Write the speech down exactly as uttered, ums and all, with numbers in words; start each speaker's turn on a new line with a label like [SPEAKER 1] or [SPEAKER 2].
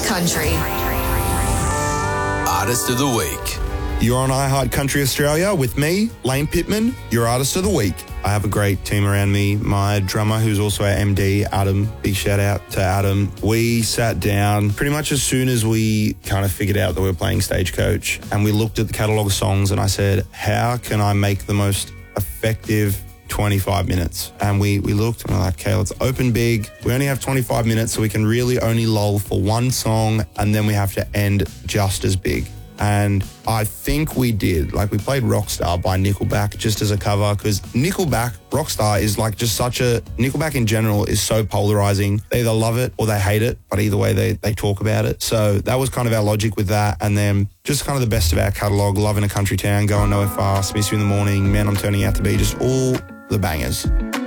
[SPEAKER 1] Country.
[SPEAKER 2] Artist of the Week.
[SPEAKER 3] You're on iHeart Country Australia with me, Lane Pittman, your Artist of the Week. I have a great team around me. My drummer, who's also our M D, Adam. Big shout out to Adam. We sat down pretty much as soon as we kind of figured out that we were playing Stagecoach, and we looked at the catalogue of songs, and I said, how can I make the most effective twenty-five minutes? And we, we looked and we're like, okay, let's open big. We only have twenty-five minutes, so we can really only lull for one song, and then we have to end just as big. And I think we did. Like, we played Rockstar by Nickelback just as a cover, because Nickelback, Rockstar is like just such a... Nickelback in general is so polarizing. They either love it or they hate it, but either way they, they talk about it. So that was kind of our logic with that. And then just kind of the best of our catalogue, Love in a Country Town, Going Nowhere Fast, Miss You in the Morning, Man I'm Turning Out to Be, just all the bangers.